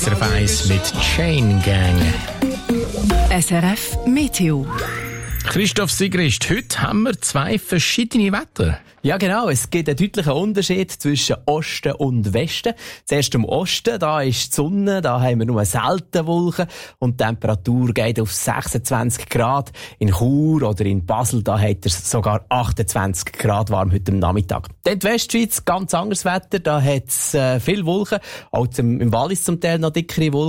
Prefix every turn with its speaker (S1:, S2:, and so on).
S1: SRF 1 mit Chain Gang.
S2: SRF Meteo.
S1: Christoph Sigrist, heute haben wir zwei verschiedene Wetter.
S3: Ja, genau. Es gibt einen deutlichen Unterschied zwischen Osten und Westen. Zuerst im Osten, da ist die Sonne, da haben wir nur selten Wolken und die Temperatur geht auf 26 Grad. In Chur oder in Basel, da hat es sogar 28 Grad warm heute am Nachmittag. Dann die Westschweiz, ganz anderes Wetter, da hat es viel Wolken, auch im Wallis zum Teil noch dickere Wolken.